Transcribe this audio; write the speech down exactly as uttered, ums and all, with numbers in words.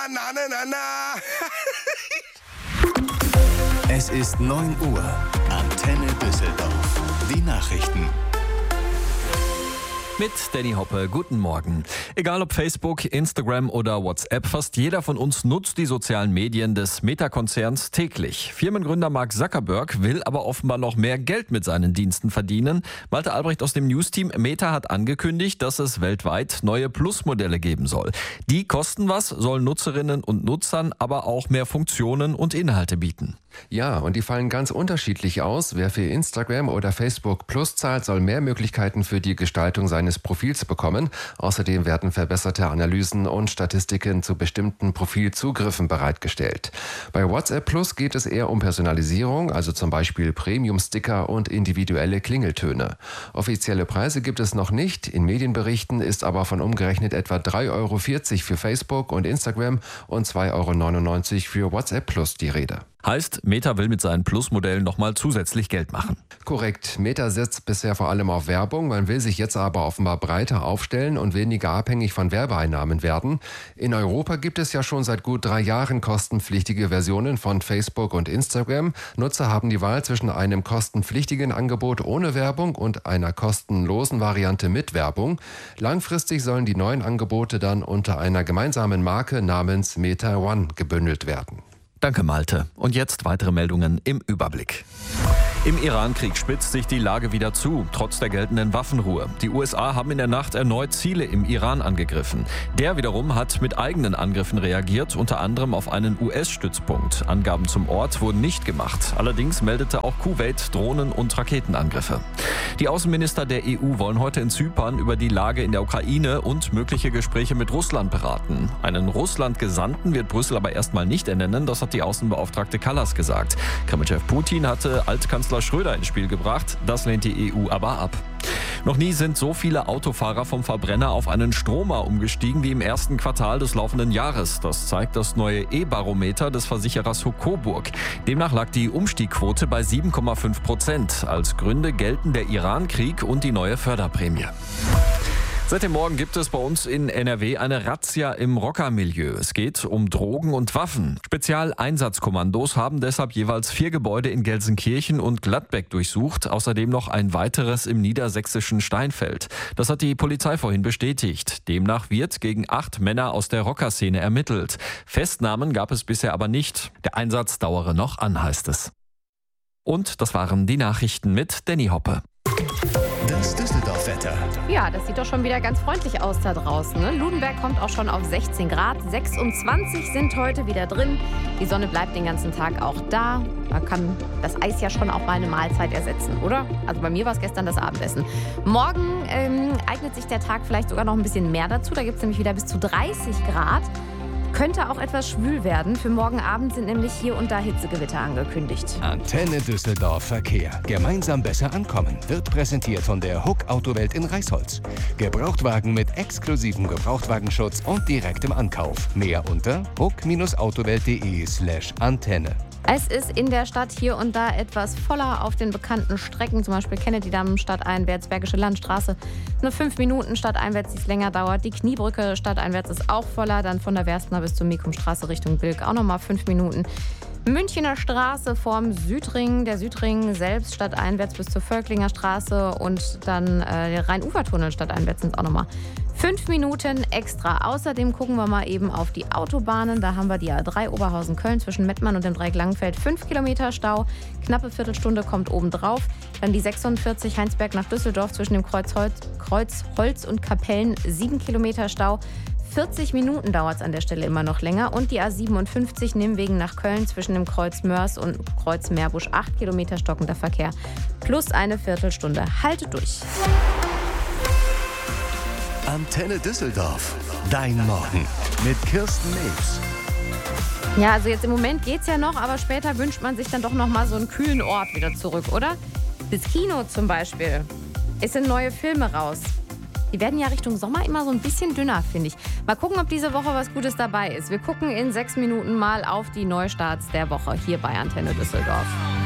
na, na, na, na. Es ist neun Uhr. Antenne Düsseldorf. Die Nachrichten. Mit Danny Hoppe, guten Morgen. Egal ob Facebook, Instagram oder WhatsApp, fast jeder von uns nutzt die sozialen Medien des Meta-Konzerns täglich. Firmengründer Mark Zuckerberg will aber offenbar noch mehr Geld mit seinen Diensten verdienen. Malte Albrecht aus dem News-Team. Meta hat angekündigt, dass es weltweit neue Plus-Modelle geben soll. Die kosten was, sollen Nutzerinnen und Nutzern aber auch mehr Funktionen und Inhalte bieten. Ja, und die fallen ganz unterschiedlich aus. Wer für Instagram oder Facebook Plus zahlt, soll mehr Möglichkeiten für die Gestaltung seines Profils bekommen. Außerdem werden verbesserte Analysen und Statistiken zu bestimmten Profilzugriffen bereitgestellt. Bei WhatsApp Plus geht es eher um Personalisierung, also zum Beispiel Premium-Sticker und individuelle Klingeltöne. Offizielle Preise gibt es noch nicht. In Medienberichten ist aber von umgerechnet etwa drei Euro vierzig für Facebook und Instagram und zwei Euro neunundneunzig für WhatsApp Plus die Rede. Heißt, Meta will mit seinen Plus-Modellen nochmal zusätzlich Geld machen. Korrekt. Meta setzt bisher vor allem auf Werbung. Man will sich jetzt aber offenbar breiter aufstellen und weniger abhängig von Werbeeinnahmen werden. In Europa gibt es ja schon seit gut drei Jahren kostenpflichtige Versionen von Facebook und Instagram. Nutzer haben die Wahl zwischen einem kostenpflichtigen Angebot ohne Werbung und einer kostenlosen Variante mit Werbung. Langfristig sollen die neuen Angebote dann unter einer gemeinsamen Marke namens Meta One gebündelt werden. Danke, Malte. Und jetzt weitere Meldungen im Überblick. Im Iran-Krieg spitzt sich die Lage wieder zu, trotz der geltenden Waffenruhe. Die U S A haben in der Nacht erneut Ziele im Iran angegriffen. Der wiederum hat mit eigenen Angriffen reagiert, unter anderem auf einen U S-Stützpunkt. Angaben zum Ort wurden nicht gemacht. Allerdings meldete auch Kuwait Drohnen- und Raketenangriffe. Die Außenminister der E U wollen heute in Zypern über die Lage in der Ukraine und mögliche Gespräche mit Russland beraten. Einen Russland-Gesandten wird Brüssel aber erstmal nicht ernennen, das hat die Außenbeauftragte Kallas gesagt. Kremlchef Putin hatte Altkanzler Schröder ins Spiel gebracht, das lehnt die E U aber ab. Noch nie sind so viele Autofahrer vom Verbrenner auf einen Stromer umgestiegen wie im ersten Quartal des laufenden Jahres. Das zeigt das neue E-Barometer des Versicherers Coburg. Demnach lag die Umstiegquote bei sieben Komma fünf Prozent. Als Gründe gelten der Iran-Krieg und die neue Förderprämie. Seit dem Morgen gibt es bei uns in N R W eine Razzia im Rockermilieu. Es geht um Drogen und Waffen. Spezialeinsatzkommandos haben deshalb jeweils vier Gebäude in Gelsenkirchen und Gladbeck durchsucht. Außerdem noch ein weiteres im niedersächsischen Steinfeld. Das hat die Polizei vorhin bestätigt. Demnach wird gegen acht Männer aus der Rockerszene ermittelt. Festnahmen gab es bisher aber nicht. Der Einsatz dauere noch an, heißt es. Und das waren die Nachrichten mit Danny Hoppe. Das Düsseldorf-Wetter. Ja, das sieht doch schon wieder ganz freundlich aus da draußen. Ne? Ludenberg kommt auch schon auf sechzehn Grad. sechsundzwanzig sind heute wieder drin. Die Sonne bleibt den ganzen Tag auch da. Da kann das Eis ja schon auch mal eine Mahlzeit ersetzen, oder? Also bei mir war es gestern das Abendessen. Morgen ähm, eignet sich der Tag vielleicht sogar noch ein bisschen mehr dazu. Da gibt es nämlich wieder bis zu dreißig Grad. Könnte auch etwas schwül werden. Für morgen Abend sind nämlich hier und da Hitzegewitter angekündigt. Antenne Düsseldorf Verkehr. Gemeinsam besser ankommen. Wird präsentiert von der Huck Autowelt in Reisholz. Gebrauchtwagen mit exklusivem Gebrauchtwagenschutz und direktem Ankauf. Mehr unter huck-autowelt.de slash Antenne. Es ist in der Stadt hier und da etwas voller auf den bekannten Strecken, zum Beispiel Kennedy-Damm stadteinwärts, Bergische Landstraße. Nur fünf Minuten stadteinwärts, die es länger dauert. Die Kniebrücke stadteinwärts ist auch voller, dann von der Werftner bis zur Mekumstraße Richtung Bilk auch nochmal fünf Minuten. Münchener Straße vorm Südring, der Südring selbst stadteinwärts bis zur Völklinger Straße und dann äh, der Rhein-Ufer-Tunnel stadteinwärts sind es auch nochmal fünf Minuten extra. Außerdem gucken wir mal eben auf die Autobahnen. Da haben wir die A drei Oberhausen-Köln zwischen Mettmann und dem Dreieck Langenfeld fünf Kilometer Stau. Knappe Viertelstunde kommt obendrauf. Dann die sechsundvierzig Heinsberg nach Düsseldorf zwischen dem Kreuz Holz, Kreuz Holz und Kapellen sieben Kilometer Stau. vierzig Minuten dauert es an der Stelle immer noch länger. Und die A siebenundfünfzig Nimwegen nach Köln zwischen dem Kreuz Mörs und Kreuz Meerbusch acht Kilometer stockender Verkehr. Plus eine Viertelstunde. Haltet durch. Antenne Düsseldorf. Dein Morgen mit Kirsten Nebs. Ja, also jetzt im Moment geht's ja noch, aber später wünscht man sich dann doch noch mal so einen kühlen Ort wieder zurück, oder? Das Kino zum Beispiel. Es sind neue Filme raus. Die werden ja Richtung Sommer immer so ein bisschen dünner, finde ich. Mal gucken, ob diese Woche was Gutes dabei ist. Wir gucken in sechs Minuten mal auf die Neustarts der Woche hier bei Antenne Düsseldorf.